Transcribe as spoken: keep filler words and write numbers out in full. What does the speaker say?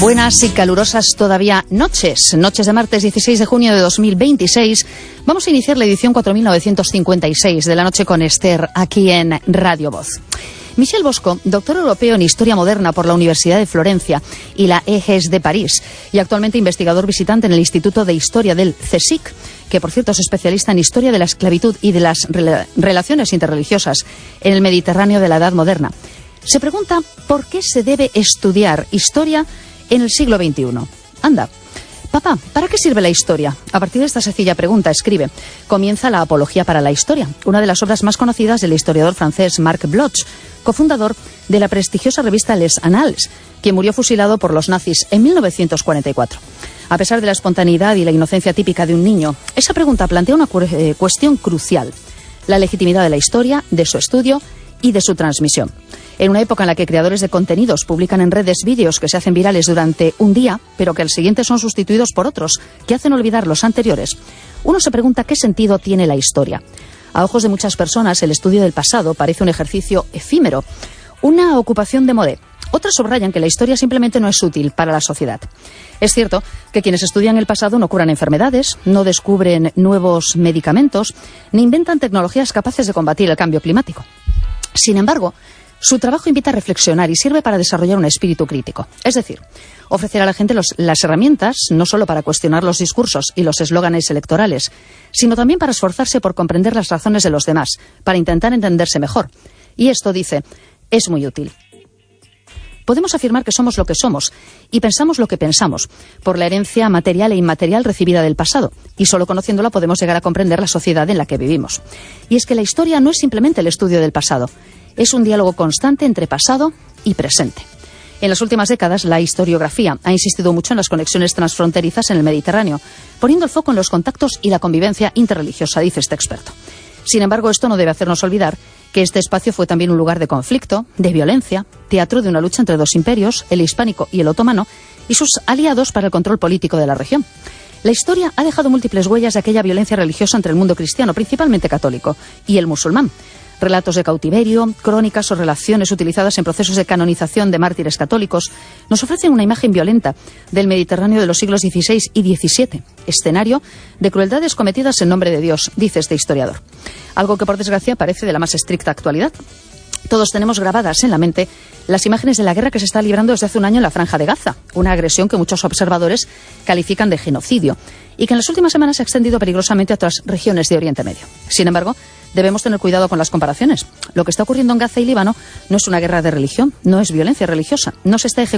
Buenas y calurosas todavía noches, noches de martes dieciséis de junio de dos mil veintiséis. Vamos a iniciar la edición cuatro mil novecientos cincuenta y seis de La Noche con Esther, aquí en Radio Voz. Michel Bosco, doctor europeo en Historia Moderna por la Universidad de Florencia y la E G E S de París, y actualmente investigador visitante en el Instituto de Historia del CSIC, que por cierto es especialista en Historia de la Esclavitud y de las rela- relaciones interreligiosas en el Mediterráneo de la Edad Moderna. Se pregunta por qué se debe estudiar historia en el siglo veintiuno. Anda, papá, ¿para qué sirve la historia? A partir de esta sencilla pregunta, escribe, comienza la Apología para la Historia, una de las obras más conocidas del historiador francés Marc Bloch, cofundador de la prestigiosa revista Les Annales, quien murió fusilado por los nazis en mil novecientos cuarenta y cuatro. A pesar de la espontaneidad y la inocencia típica de un niño, esa pregunta plantea una cu- eh, cuestión crucial: la legitimidad de la historia, de su estudio y de su transmisión. En una época en la que creadores de contenidos publican en redes vídeos que se hacen virales durante un día, pero que al siguiente son sustituidos por otros que hacen olvidar los anteriores, uno se pregunta qué sentido tiene la historia. A ojos de muchas personas, el estudio del pasado parece un ejercicio efímero, una ocupación de modé. Otras subrayan que la historia simplemente no es útil para la sociedad. Es cierto que quienes estudian el pasado no curan enfermedades, no descubren nuevos medicamentos, ni inventan tecnologías capaces de combatir el cambio climático. Sin embargo, su trabajo invita a reflexionar y sirve para desarrollar un espíritu crítico. Es decir, ofrecer a la gente los, las herramientas no solo para cuestionar los discursos y los eslóganes electorales, sino también para esforzarse por comprender las razones de los demás, para intentar entenderse mejor. Y esto, dice, es muy útil. Podemos afirmar que somos lo que somos y pensamos lo que pensamos por la herencia material e inmaterial recibida del pasado, y solo conociéndola podemos llegar a comprender la sociedad en la que vivimos. Y es que la historia no es simplemente el estudio del pasado, es un diálogo constante entre pasado y presente. En las últimas décadas, la historiografía ha insistido mucho en las conexiones transfronterizas en el Mediterráneo, poniendo el foco en los contactos y la convivencia interreligiosa, dice este experto. Sin embargo, esto no debe hacernos olvidar que este espacio fue también un lugar de conflicto, de violencia, teatro de una lucha entre dos imperios, el hispánico y el otomano, y sus aliados para el control político de la región. La historia ha dejado múltiples huellas de aquella violencia religiosa entre el mundo cristiano, principalmente católico, y el musulmán. Relatos de cautiverio, crónicas o relaciones utilizadas en procesos de canonización de mártires católicos nos ofrecen una imagen violenta del Mediterráneo de los siglos dieciséis y diecisiete, escenario de crueldades cometidas en nombre de Dios, dice este historiador. Algo que, por desgracia, parece de la más estricta actualidad. Todos tenemos grabadas en la mente las imágenes de la guerra que se está librando desde hace un año en la Franja de Gaza, una agresión que muchos observadores califican de genocidio y que en las últimas semanas se ha extendido peligrosamente a otras regiones de Oriente Medio. Sin embargo, debemos tener cuidado con las comparaciones. Lo que está ocurriendo en Gaza y Líbano no es una guerra de religión, no es violencia religiosa, no se está ejecutando